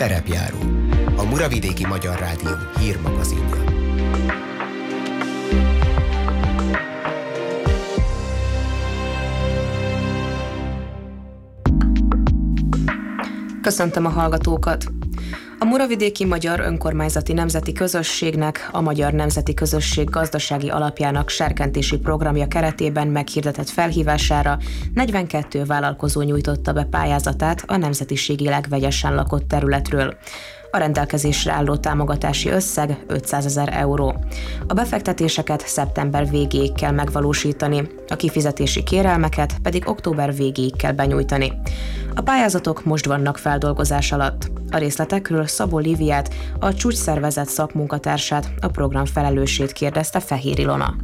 Terepjáró, a Muravidéki Magyar Rádió hírmagazinja. Köszöntöm a hallgatókat! A Muravidéki Magyar Önkormányzati Nemzeti Közösségnek, a Magyar Nemzeti Közösség gazdasági alapjának serkentési programja keretében meghirdetett felhívására 42 vállalkozó nyújtotta be pályázatát a nemzetiségileg vegyesen lakott területről. A rendelkezésre álló támogatási összeg 500 000 euró. A befektetéseket szeptember végéig kell megvalósítani, a kifizetési kérelmeket pedig október végéig kell benyújtani. A pályázatok most vannak feldolgozás alatt. A részletekről Szabó Líviát, a csúcsszervezet szakmunkatársát, a program felelősét kérdezte Fehér Ilona.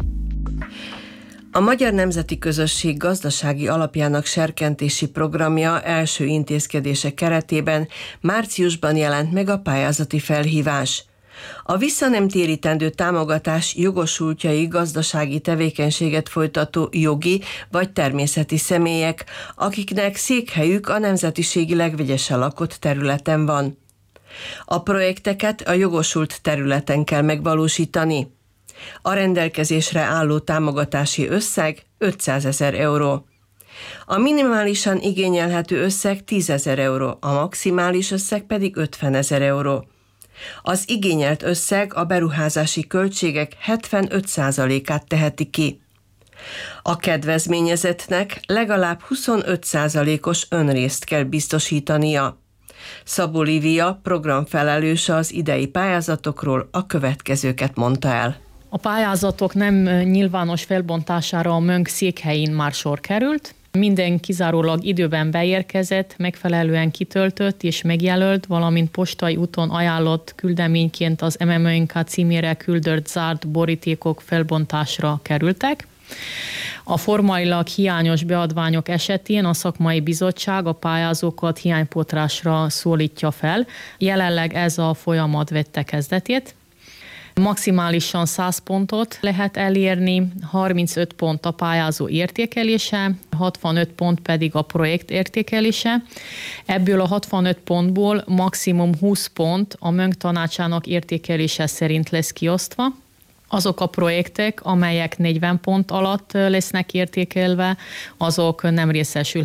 A Magyar Nemzeti Közösség gazdasági alapjának serkentési programja első intézkedése keretében márciusban jelent meg a pályázati felhívás. A visszanemtérítendő támogatás jogosultjai gazdasági tevékenységet folytató jogi vagy természeti személyek, akiknek székhelyük a nemzetiségileg vegyesen lakott területen van. A projekteket a jogosult területen kell megvalósítani. A rendelkezésre álló támogatási összeg 500 000 euró. A minimálisan igényelhető összeg 10 000 euró, a maximális összeg pedig 50 000 euró. Az igényelt összeg a beruházási költségek 75%-át teheti ki. A kedvezményezettnek legalább 25%-os önrészt kell biztosítania. Szabó Lívia, programfelelőse az idei pályázatokról a következőket mondta el. A pályázatok nem nyilvános felbontására a MÖNK székhelyén már sor került. Minden kizárólag időben beérkezett, megfelelően kitöltött és megjelölt, valamint postai úton ajánlott küldeményként az MMÖNK címére küldött zárt borítékok felbontásra kerültek. A formailag hiányos beadványok esetén a szakmai bizottság a pályázókat hiánypótlásra szólítja fel. Jelenleg ez a folyamat vette kezdetét. Maximálisan 100 pontot lehet elérni, 35 pont a pályázó értékelése, 65 pont pedig a projekt értékelése. Ebből a 65 pontból maximum 20 pont a MÖNK tanácsának értékelése szerint lesz kiosztva. Azok a projektek, amelyek 40 pont alatt lesznek értékelve, azok nem részesülhetnek